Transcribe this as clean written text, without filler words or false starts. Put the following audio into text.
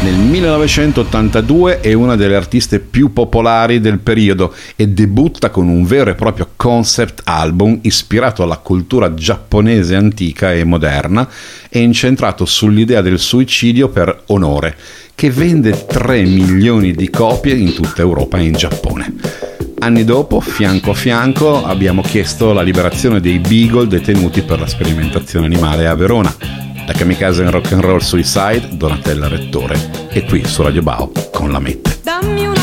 Nel 1982 è una delle artiste più popolari del periodo e debutta con un vero e proprio concept album ispirato alla cultura giapponese antica e moderna e incentrato sull'idea del suicidio per onore, che vende 3 milioni di copie in tutta Europa e in Giappone. Anni dopo, fianco a fianco, abbiamo chiesto la liberazione dei Beagle detenuti per la sperimentazione animale a Verona. Da Kamikaze in Rock and Roll Suicide, Donatella Rettore, e qui su Radio Bao con La Mette. Dammi